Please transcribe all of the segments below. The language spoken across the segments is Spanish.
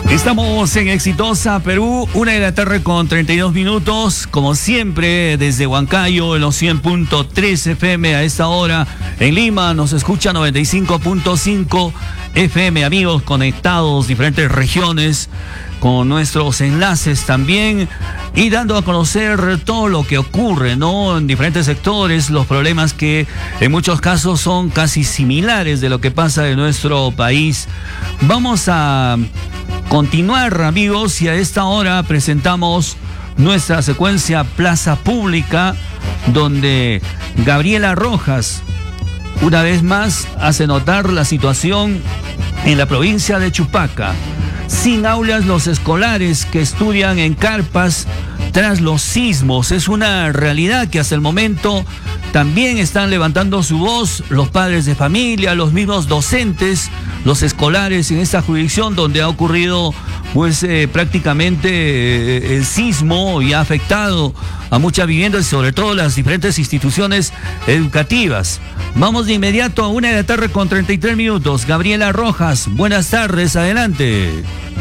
Estamos en Exitosa Perú, 1:00 con 32 minutos, como siempre desde Huancayo en los 100.3 FM a esta hora. En Lima nos escucha 95.5 FM, amigos conectados, diferentes regiones, con nuestros enlaces también y dando a conocer todo lo que ocurre, ¿no? En diferentes sectores, los problemas que en muchos casos son casi similares de lo que pasa en nuestro país. Vamos a continuar, amigos, y a esta hora presentamos nuestra secuencia Plaza Pública, donde Gabriela Rojas una vez más hace notar la situación en la provincia de Chupaca. Sin aulas los escolares que estudian en carpas tras los sismos. Es una realidad que hasta el momento también están levantando su voz los padres de familia, los mismos docentes, los escolares en esta jurisdicción donde ha ocurrido pues prácticamente el sismo y ha afectado a muchas viviendas y sobre todo las diferentes instituciones educativas. Vamos de inmediato a 1:00 con 33 minutos. Gabriela Rojas, buenas tardes, adelante.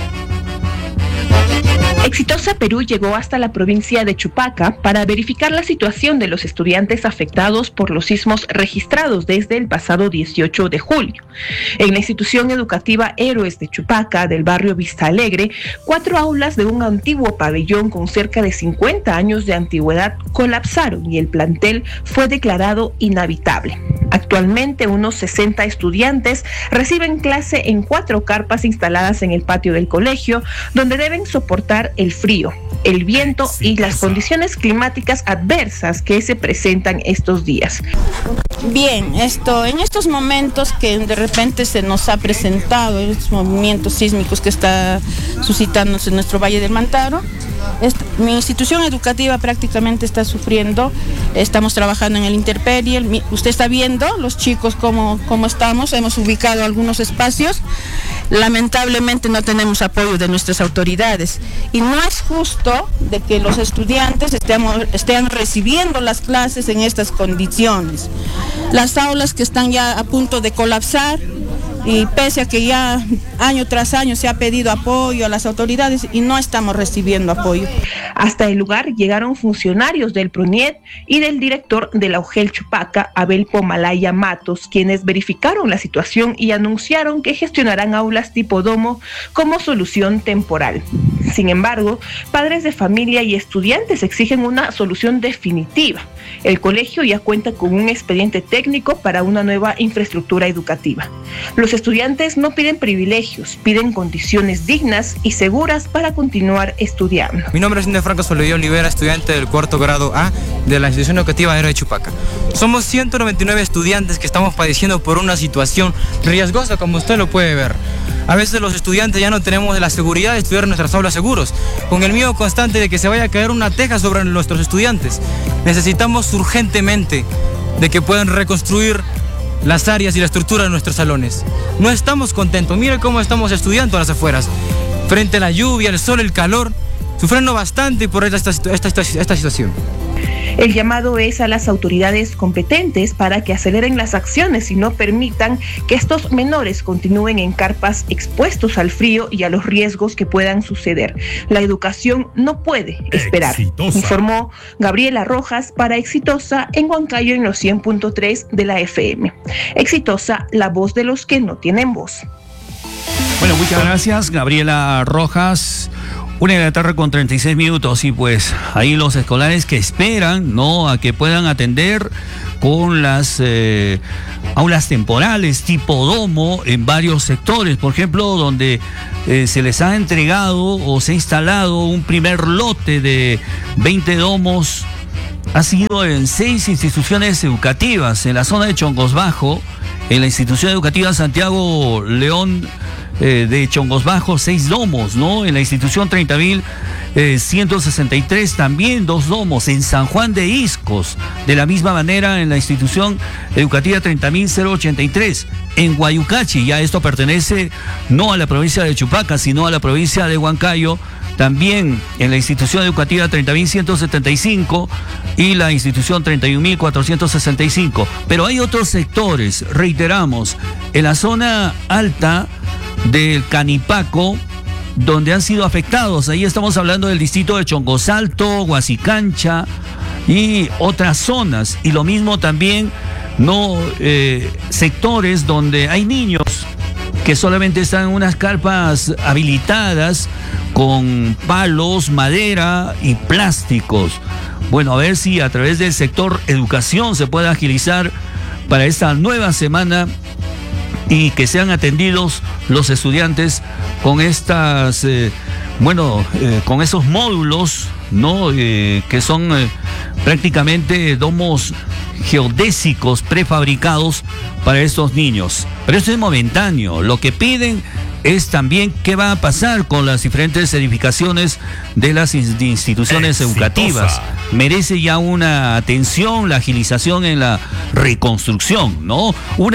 Exitosa Perú llegó hasta la provincia de Chupaca para verificar la situación de los estudiantes afectados por los sismos registrados desde el pasado 18 de julio. En la institución educativa Héroes de Chupaca, del barrio Vista Alegre, 4 aulas de un antiguo pabellón con cerca de 50 años de antigüedad colapsaron y el plantel fue declarado inhabitable. Actualmente, unos 60 estudiantes reciben clase en 4 carpas instaladas en el patio del colegio, donde deben soportar el frío, el viento y las condiciones climáticas adversas que se presentan estos días. Bien, en estos momentos que de repente se nos ha presentado, estos movimientos sísmicos que está suscitándose en nuestro Valle del Mantaro, mi institución educativa prácticamente está sufriendo. Estamos trabajando en el intemperie. Usted está viendo los chicos cómo estamos. Hemos ubicado algunos espacios. Lamentablemente no tenemos apoyo de nuestras autoridades y no es justo de que los estudiantes estén recibiendo las clases en estas condiciones. Las aulas que están ya a punto de colapsar, y pese a que ya año tras año se ha pedido apoyo a las autoridades y no estamos recibiendo apoyo. Hasta el lugar llegaron funcionarios del PRONIET y del director de la UGEL Chupaca, Abel Pomalaya Matos, quienes verificaron la situación y anunciaron que gestionarán aulas tipo domo como solución temporal. Sin embargo, padres de familia y estudiantes exigen una solución definitiva. El colegio ya cuenta con un expediente técnico para una nueva infraestructura educativa. Los estudiantes no piden privilegios, piden condiciones dignas y seguras para continuar estudiando. Mi nombre es Franco Soledad Olivera, estudiante del 4º grado A de la institución educativa Héroes de Chupaca. Somos 199 estudiantes que estamos padeciendo por una situación riesgosa, como usted lo puede ver. A veces los estudiantes ya no tenemos la seguridad de estudiar en nuestras aulas seguros, con el miedo constante de que se vaya a caer una teja sobre nuestros estudiantes. Necesitamos urgentemente de que puedan reconstruir las áreas y la estructura de nuestros salones. No estamos contentos. Mire cómo estamos estudiando a las afueras. Frente a la lluvia, el sol, el calor, sufriendo bastante por esta situación. El llamado es a las autoridades competentes para que aceleren las acciones y no permitan que estos menores continúen en carpas expuestos al frío y a los riesgos que puedan suceder. La educación no puede esperar. Exitosa. Informó Gabriela Rojas para Exitosa en Huancayo en los 100.3 de la FM. Exitosa, la voz de los que no tienen voz. Bueno, muchas gracias, Gabriela Rojas. 1:00 con 36 minutos y pues ahí los escolares que esperan, ¿no?, a que puedan atender con las aulas temporales tipo domo en varios sectores, por ejemplo, donde se les ha entregado o se ha instalado un primer lote de 20 domos, ha sido en 6 instituciones educativas, en la zona de Chongos Bajo, en la institución educativa Santiago León de Chongos Bajo, 6 domos, ¿no? En la institución 30.163 también 2 domos. En San Juan de Iscos, de la misma manera, en la institución educativa 30.083. En Guayucachi, ya esto pertenece no a la provincia de Chupaca, sino a la provincia de Huancayo, también en la institución educativa 30.175 y la institución 31.465. Pero hay otros sectores, reiteramos, en la zona alta del Canipaco, donde han sido afectados. Ahí estamos hablando del distrito de Chongosalto, Huasicancha y otras zonas. Y lo mismo también, sectores donde hay niños que solamente están en unas carpas habilitadas con palos, madera y plásticos. Bueno, a ver si a través del sector educación se puede agilizar para esta nueva semana y que sean atendidos los estudiantes con estas, con esos módulos, ¿no? Que son prácticamente domos geodésicos prefabricados para estos niños. Pero eso es momentáneo. Lo que piden es también qué va a pasar con las diferentes edificaciones de las instituciones educativas. Merece ya una atención, la agilización en la reconstrucción, ¿no?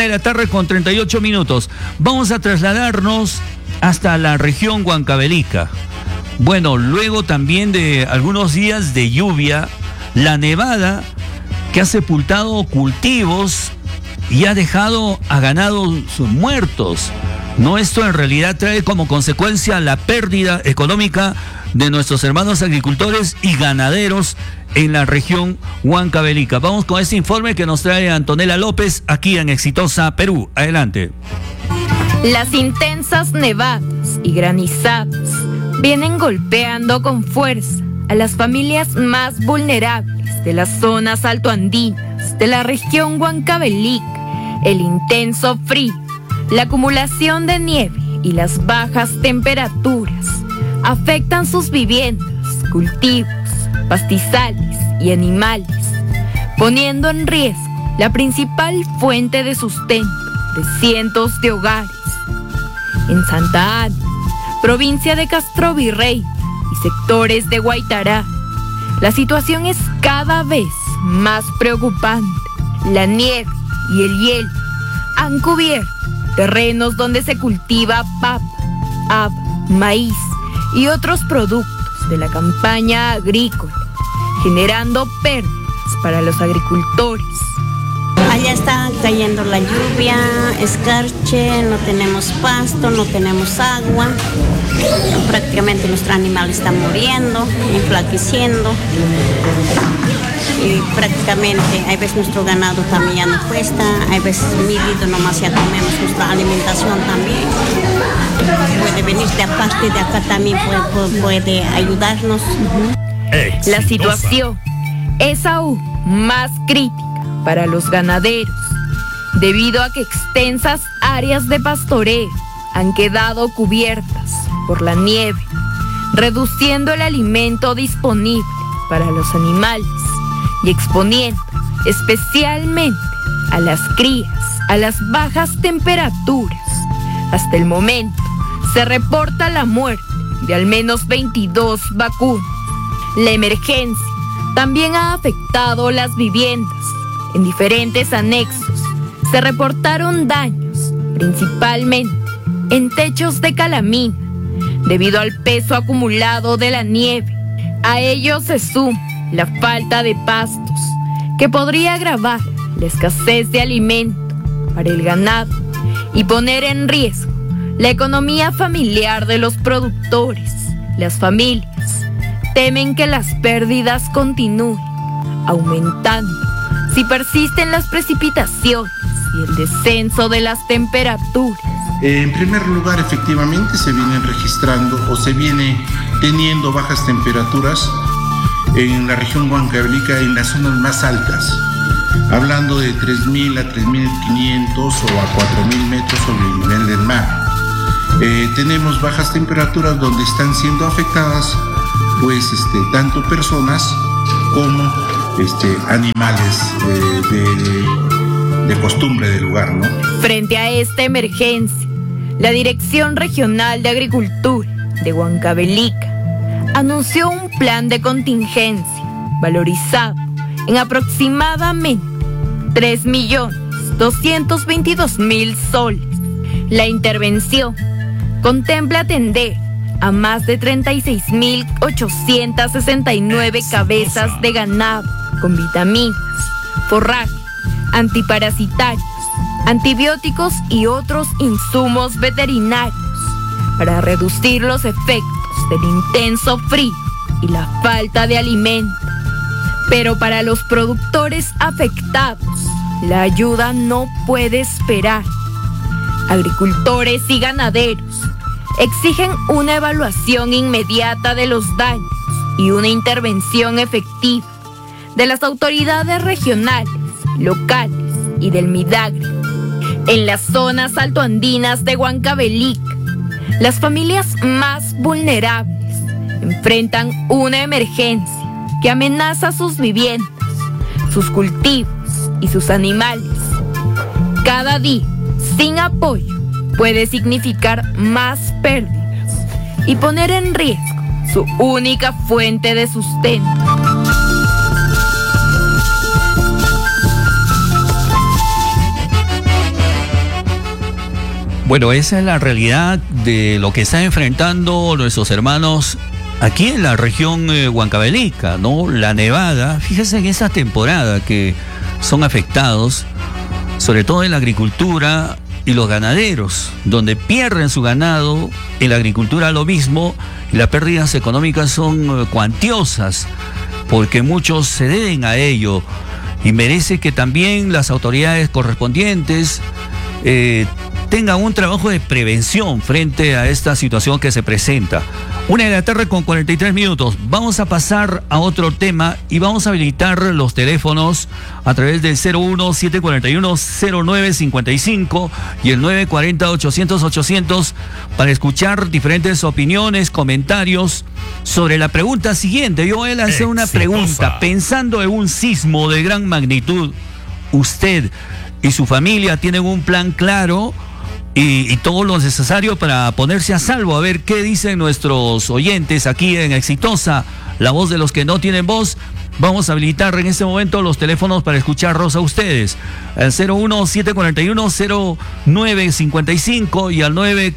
1:38 p.m. Vamos a trasladarnos hasta la región Huancavelica. Bueno, luego también de algunos días de lluvia, la nevada que ha sepultado cultivos y ha dejado a ganados muertos. No, esto en realidad trae como consecuencia la pérdida económica de nuestros hermanos agricultores y ganaderos en la región Huancavelica. Vamos con este informe que nos trae Antonella López aquí en Exitosa Perú. Adelante. Las intensas nevadas y granizadas vienen golpeando con fuerza a las familias más vulnerables de las zonas altoandinas de la región Huancavelica. El intenso frío, la acumulación de nieve y las bajas temperaturas afectan sus viviendas, cultivos, pastizales y animales, poniendo en riesgo la principal fuente de sustento de cientos de hogares. En Santa Ana, provincia de Castro Virrey y sectores de Guaitará, la situación es cada vez más preocupante. La nieve y el hielo han cubierto terrenos donde se cultiva papa, haba, maíz y otros productos de la campaña agrícola, generando pérdidas para los agricultores. Allá está cayendo la lluvia, escarche, no tenemos pasto, no tenemos agua. Prácticamente nuestro animal está muriendo, enflaqueciendo. Y prácticamente hay veces nuestro ganado también ya no cuesta, hay veces medido nomás ya comemos nuestra alimentación también. Puede venir de aparte de acá también puede ayudarnos. La situación es aún más crítica para los ganaderos, debido a que extensas áreas de pastoreo han quedado cubiertas por la nieve, reduciendo el alimento disponible para los animales y exponiendo especialmente a las crías a las bajas temperaturas. Hasta el momento se reporta la muerte de al menos 22 vacunos. La emergencia también ha afectado las viviendas. En diferentes anexos se reportaron daños, principalmente en techos de calamina, debido al peso acumulado de la nieve. A ello se suma la falta de pastos, que podría agravar la escasez de alimento para el ganado y poner en riesgo la economía familiar de los productores. Las familias temen que las pérdidas continúen aumentando si persisten las precipitaciones y el descenso de las temperaturas. En primer lugar, efectivamente se vienen registrando o se viene teniendo bajas temperaturas en la región Huancavelica en las zonas más altas, hablando de 3.000 a 3.500 o a 4.000 metros sobre el nivel del mar. Tenemos bajas temperaturas donde están siendo afectadas tanto personas como animales de costumbre del lugar, ¿no? Frente a esta emergencia, la Dirección Regional de Agricultura de Huancavelica anunció un plan de contingencia valorizado en aproximadamente 3.222.000 soles. La intervención contempla atender a más de 36.869 cabezas de ganado con vitaminas, forraje, antiparasitarios, antibióticos y otros insumos veterinarios para reducir los efectos del intenso frío y la falta de alimento. Pero para los productores afectados, la ayuda no puede esperar. Agricultores y ganaderos exigen una evaluación inmediata de los daños y una intervención efectiva de las autoridades regionales, locales y del Midagri. En las zonas altoandinas de Huancavelica, las familias más vulnerables enfrentan una emergencia que amenaza sus viviendas, sus cultivos y sus animales. Cada día sin apoyo puede significar más pérdidas y poner en riesgo su única fuente de sustento. Bueno, esa es la realidad de lo que están enfrentando nuestros hermanos aquí en la región Huancavelica, ¿no? La nevada, fíjense en esa temporada que son afectados, sobre todo en la agricultura y los ganaderos, donde pierden su ganado, en la agricultura lo mismo, y las pérdidas económicas son cuantiosas, porque muchos se deben a ello, y merece que también las autoridades correspondientes tengan un trabajo de prevención frente a esta situación que se presenta. 1:43 p.m. Vamos a pasar a otro tema y vamos a habilitar los teléfonos a través del 01-741-0955 y el 940-800-800 para escuchar diferentes opiniones, comentarios sobre la pregunta siguiente. Yo voy a hacer una pregunta. Pensando en un sismo de gran magnitud, ¿usted y su familia tienen un plan claro y todo lo necesario para ponerse a salvo? A ver qué dicen nuestros oyentes aquí en Exitosa, la voz de los que no tienen voz. Vamos a habilitar en este momento los teléfonos para escucharlos a ustedes. Al 01-741-0955 y al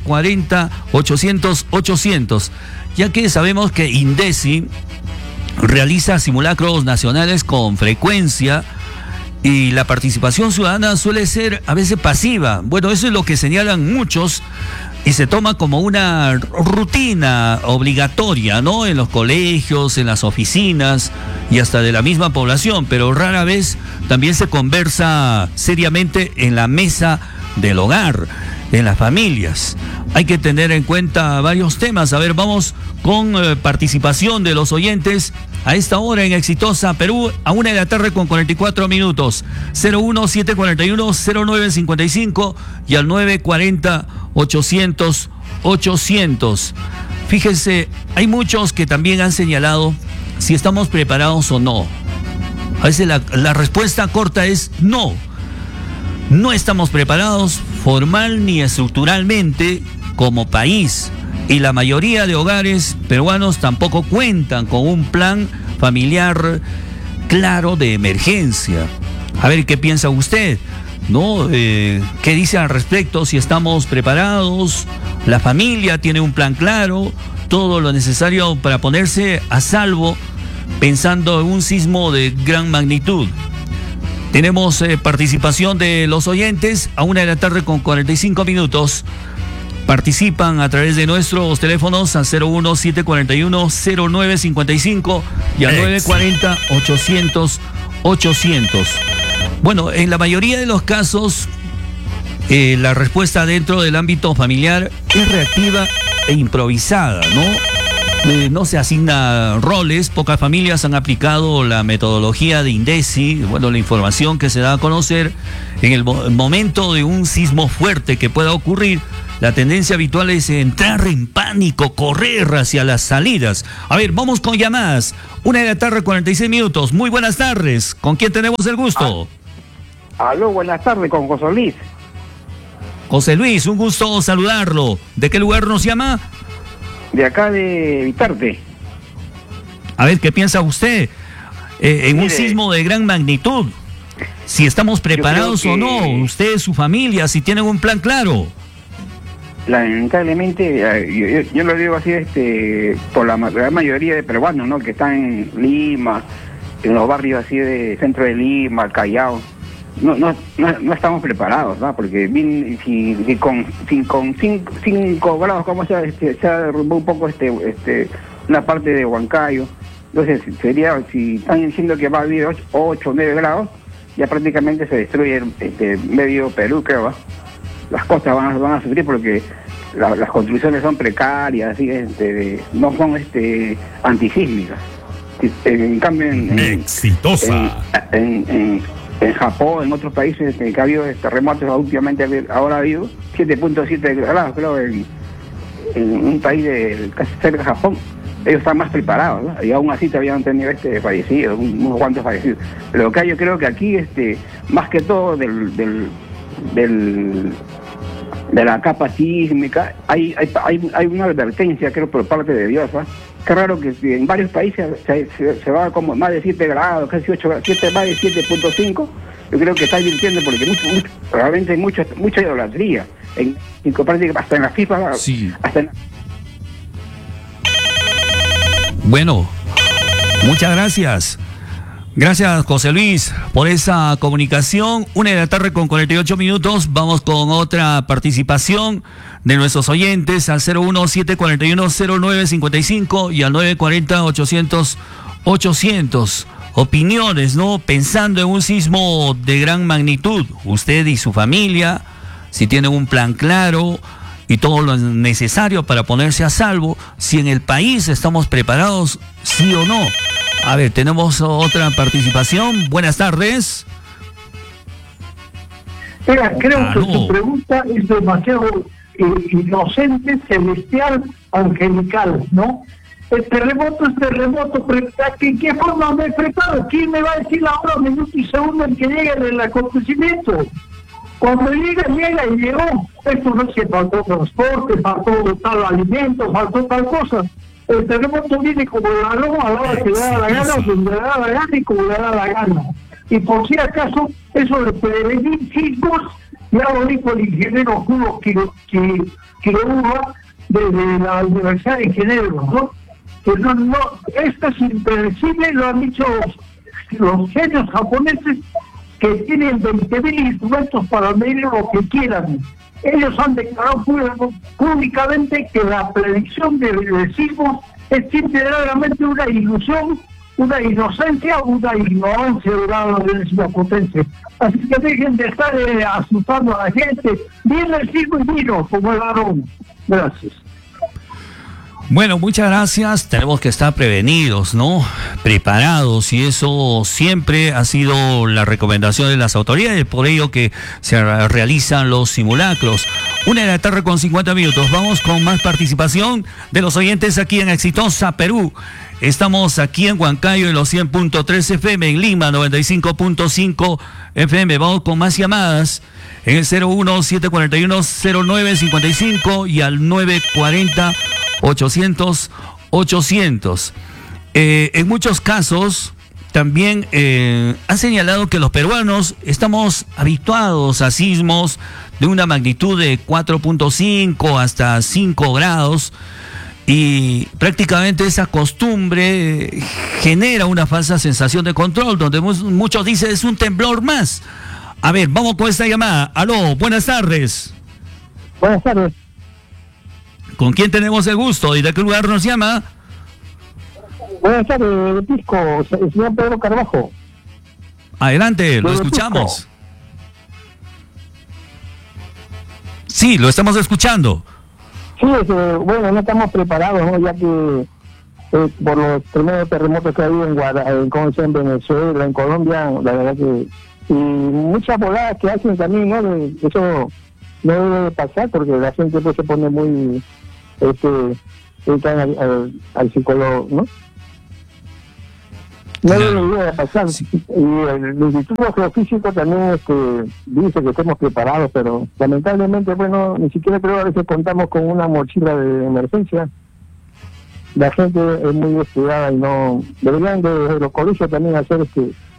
940-800-800. Ya que sabemos que INDECI realiza simulacros nacionales con frecuencia y la participación ciudadana suele ser a veces pasiva. Bueno, eso es lo que señalan muchos y se toma como una rutina obligatoria, ¿no? En los colegios, en las oficinas y hasta de la misma población, pero rara vez también se conversa seriamente en la mesa del hogar, en las familias. Hay que tener en cuenta varios temas. A ver, vamos con participación de los oyentes a esta hora en Exitosa Perú, a 1:44 p.m. 01-741-0955 y al 940-800-800. Fíjense, hay muchos que también han señalado si estamos preparados o no. A veces la respuesta corta es no. No estamos preparados formal ni estructuralmente como país. Y la mayoría de hogares peruanos tampoco cuentan con un plan familiar claro de emergencia. A ver qué piensa usted, ¿no? ¿Qué dice al respecto? Si estamos preparados, la familia tiene un plan claro, todo lo necesario para ponerse a salvo pensando en un sismo de gran magnitud. Tenemos participación de los oyentes a 1:45 p.m. Participan a través de nuestros teléfonos al 01-741-0955 y al 940-800-800. Bueno, en la mayoría de los casos, la respuesta dentro del ámbito familiar es reactiva e improvisada, ¿no? No se asigna roles, pocas familias han aplicado la metodología de INDECI, bueno, la información que se da a conocer en el momento de un sismo fuerte que pueda ocurrir. La tendencia habitual es entrar en pánico, correr hacia las salidas. A ver, vamos con llamadas. 1:46 p.m. Muy buenas tardes. ¿Con quién tenemos el gusto? Aló, buenas tardes, con José Luis. José Luis, un gusto saludarlo. ¿De qué lugar nos llama? De acá de Vitarte. A ver, ¿qué piensa usted? En un sismo de gran magnitud. Si estamos preparados o no, usted, su familia, si tienen un plan claro. Lamentablemente, yo lo digo así, por la gran mayoría de peruanos, ¿no? Que están en Lima, en los barrios así de centro de Lima, Callao, no estamos preparados, ¿no? Porque si con 5 grados, como se derrumbó un poco una parte de Huancayo, entonces sería, si están diciendo que va a haber 8 o 9 grados, ya prácticamente se destruye medio Perú, creo, ¿eh? Las costas van a sufrir porque las construcciones son precarias, ¿sí? No son antisísmicas. En cambio, exitosa. En Japón, en otros países que ha habido terremotos, últimamente ahora ha habido 7.7 grados, creo, en un país casi cerca de Japón. Ellos están más preparados, ¿no? Y aún así todavía han tenido fallecidos, unos cuantos fallecidos. Pero acá yo creo que aquí, más que todo de la capa sísmica, hay una advertencia, creo, por parte de Dios, ¿no? Qué raro que en varios países se va como más de 7 grados, casi 8 grados, más de 7.5. Yo creo que está advirtiendo porque realmente hay mucha idolatría. Hasta en la FIFA, sí. Hasta en... Bueno, muchas gracias. Gracias, José Luis, por esa comunicación. 1:48 p.m. Vamos con otra participación de nuestros oyentes al 017410955 y al 940-800-800. Opiniones, ¿no? Pensando en un sismo de gran magnitud, usted y su familia, si tienen un plan claro y todo lo necesario para ponerse a salvo, si en el país estamos preparados, sí o no. A ver, tenemos otra participación. Buenas tardes. Mira, creo que tu pregunta es demasiado inocente, celestial, angelical, ¿no? El terremoto es terremoto. ¿En qué forma me preparo? ¿Quién me va a decir la hora, minuto y segundo en que llegue el acontecimiento? Cuando llega y llegó. Esto no se faltó transporte, faltó tal alimento, faltó tal cosa. El terremoto viene como ladrón a la hora que le da la gana, donde le da la gana y como le da la gana. Y por si acaso, eso de prevenir sismos, ya lo dijo el ingeniero Julio Quiroga desde la Universidad de Ginebra, ¿no? Que esto es impredecible, lo han dicho los genios japoneses, que tienen 20.000 instrumentos para medir lo que quieran. Ellos han declarado públicamente que la predicción de sismos es simplemente una ilusión, una inocencia, una ignorancia de la décima potencia. Así que dejen de estar asustando a la gente. Viene el sismo y vino, como el varón. Gracias. Bueno, muchas gracias. Tenemos que estar prevenidos, ¿no? Preparados, y eso siempre ha sido la recomendación de las autoridades, por ello que se realizan los simulacros. 1:50 p.m. Vamos con más participación de los oyentes aquí en Exitosa Perú. Estamos aquí en Huancayo en los 100.3 FM, en Lima 95.5 FM. Vamos con más llamadas en el 017410955 y al 940-800-800. En muchos casos también han señalado que los peruanos estamos habituados a sismos de una magnitud de 4.5 hasta 5 grados y prácticamente esa costumbre genera una falsa sensación de control, donde muchos dicen es un temblor más. A ver, vamos con esta llamada. Aló, buenas tardes. Buenas tardes. ¿Con quién tenemos el gusto y de qué lugar nos llama? Buenas tardes, de Pisco, el señor Pedro Carbajo. Adelante, lo escuchamos. Pisco. Sí, lo estamos escuchando. Sí, bueno, no estamos preparados, ¿no? Ya que por los tremendos terremotos que ha habido en Venezuela, en Colombia, la verdad que... Y muchas voladas que hacen también, ¿no? Eso no debe pasar porque la gente pues se pone muy... al psicólogo, ¿no? No debe pasar. Sí. Y el Instituto Geofísico también dice que estemos preparados, pero lamentablemente, bueno, ni siquiera creo a veces contamos con una mochila de emergencia. La gente es muy descuidada y no... Deberían de los colegios también hacer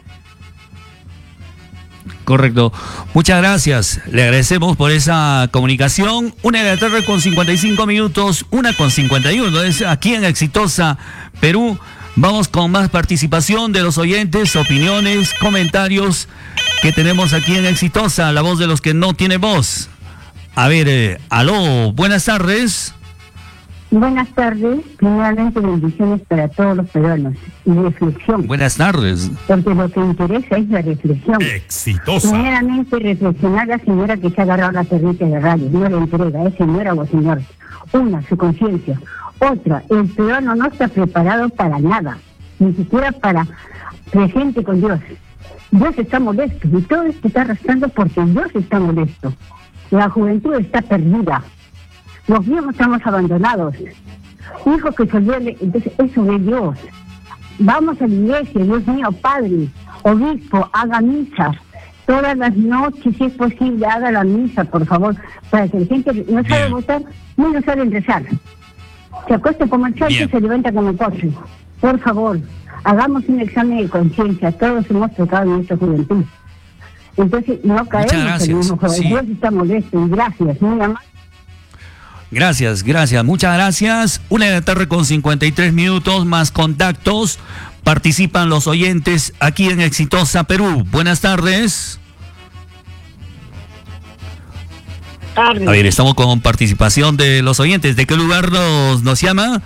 Correcto. Muchas gracias. Le agradecemos por esa comunicación. 1:55 p.m, 1:51. Es aquí en Exitosa Perú. Vamos con más participación de los oyentes, opiniones, comentarios que tenemos aquí en Exitosa, la voz de los que no tienen voz. A ver, aló, buenas tardes. Buenas tardes, primeramente bendiciones para todos los peruanos y reflexión. Buenas tardes. Porque lo que interesa es la reflexión. Exitosa. Primeramente reflexionar la señora que se ha agarrado la perrita de radio, no la entrega, es señora o señor. Una, su conciencia. Otra, el peruano no está preparado para nada, ni siquiera para presente con Dios. Dios está molesto y todo esto está arrastrando porque Dios está molesto. La juventud está perdida. Los viejos estamos abandonados. Hijos que se olvidan, entonces eso de Dios. Vamos a la iglesia, Dios mío, Padre, Obispo, haga misa. Todas las noches, si es posible, haga la misa, por favor, para que la gente no sabe votar, no sabe rezar. Se acuesta como el chancho y se levanta como el coche. Por favor, hagamos un examen de conciencia. Todos hemos pecado en nuestra juventud. Entonces, no caemos en el mismo juego. Dios está molesto y gracias, muy amable. Gracias, muchas gracias. 1:53 más contactos. Participan los oyentes aquí en Exitosa Perú. Buenas tardes. A ver, estamos con participación de los oyentes. ¿De qué lugar nos llama?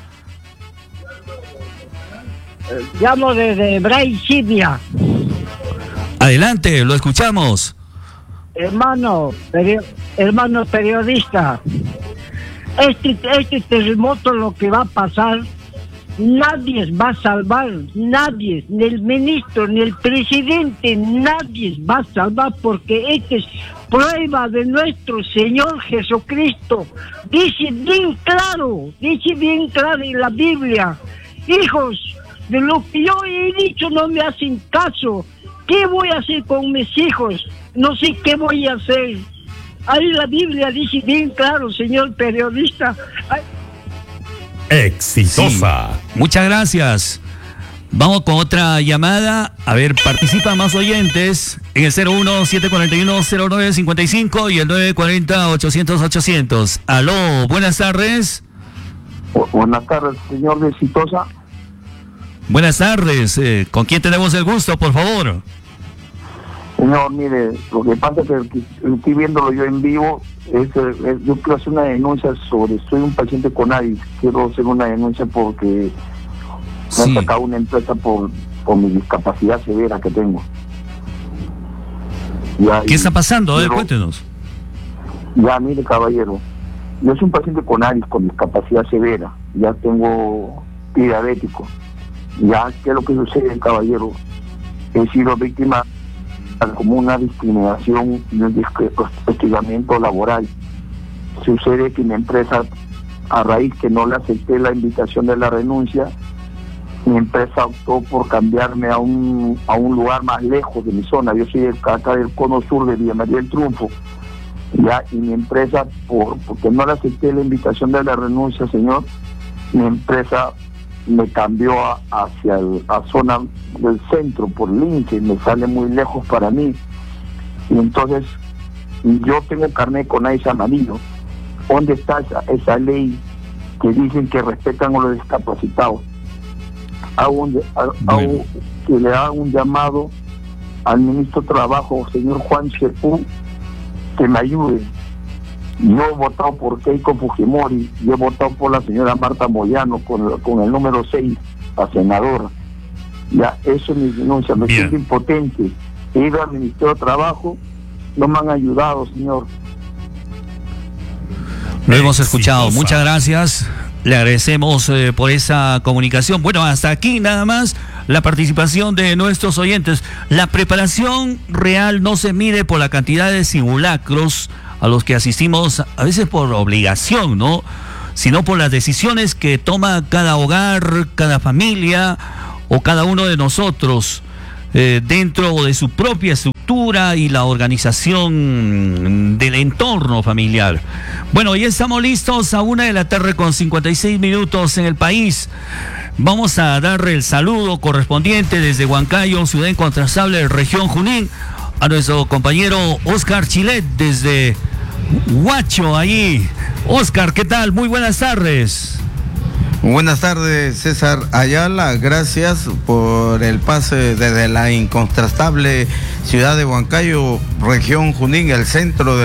Llamo desde Brasilia. Adelante, lo escuchamos. Hermano periodista. Este terremoto, lo que va a pasar, nadie va a salvar, nadie, ni el ministro, ni el presidente, nadie va a salvar, porque esta es prueba de nuestro Señor Jesucristo. Dice bien claro en la Biblia: hijos, de lo que yo he dicho no me hacen caso. ¿Qué voy a hacer con mis hijos? No sé qué voy a hacer. Ahí la Biblia dice bien claro, señor periodista. Exitosa. Sí. Muchas gracias. Vamos con otra llamada. A ver, participan más oyentes en el 01-741-0955 y el 940-800-800. Aló, buenas tardes. Buenas tardes, señor de Exitosa. Buenas tardes. ¿Con quién tenemos el gusto, por favor? Señor, mire, lo que pasa es que estoy viéndolo yo en vivo, yo quiero hacer una denuncia soy un paciente con AIDS, quiero hacer una denuncia porque me ha sacado una empresa por mi discapacidad severa que tengo. ¿Qué está pasando? A ver, cuéntenos. Ya, mire, caballero, yo soy un paciente con AIDS, con discapacidad severa, ya tengo diabético. Ya, ¿qué es lo que sucede, caballero? He sido víctima como una discriminación y un hostigamiento laboral. Sucede que mi empresa, a raíz que no le acepté la invitación de la renuncia, mi empresa optó por cambiarme a un lugar más lejos de mi zona. Yo soy acá del cono sur de Villa María del Triunfo, ya, y mi empresa, porque no le acepté la invitación de la renuncia, señor, mi empresa me cambió hacia la zona del centro por Lince, me sale muy lejos para mí, y entonces yo tengo carnet con AIDS amarillo. ¿Dónde está esa ley que dicen que respetan a los discapacitados? Que le haga un llamado al ministro de Trabajo, señor Juan Chepú, que me ayude. Yo he votado por Keiko Fujimori, yo he votado por la señora Marta Moyano con el número 6 a senadora. Ya, eso es mi denuncia, me siento impotente. He ido al Ministerio de Trabajo, no me han ayudado, señor. Lo hemos escuchado, muchas gracias. Le agradecemos por esa comunicación. Bueno, hasta aquí nada más la participación de nuestros oyentes. La preparación real no se mide por la cantidad de simulacros a los que asistimos, a veces por obligación, ¿no? Sino por las decisiones que toma cada hogar, cada familia o cada uno de nosotros dentro de su propia estructura y la organización del entorno familiar. Bueno, ya estamos listos a 1:56 p.m. en el país. Vamos a dar el saludo correspondiente desde Huancayo, ciudad incontrastable, región Junín, a nuestro compañero Oscar Chilet desde Huacho, allí. Oscar, ¿qué tal? Muy buenas tardes. Buenas tardes, César Ayala. Gracias por el pase desde la incontrastable ciudad de Huancayo, región Junín, el centro de